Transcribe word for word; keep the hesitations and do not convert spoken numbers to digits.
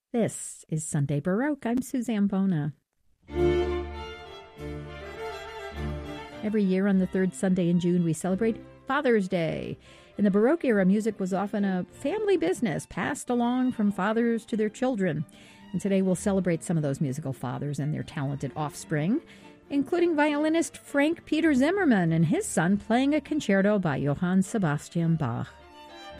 This is Sunday Baroque. I'm Suzanne Bona. Every year on the third Sunday in June, we celebrate Father's Day. In the Baroque era, music was often a family business passed along from fathers to their children. And today we'll celebrate some of those musical fathers and their talented offspring, including violinist Frank Peter Zimmermann and his son playing a concerto by Johann Sebastian Bach.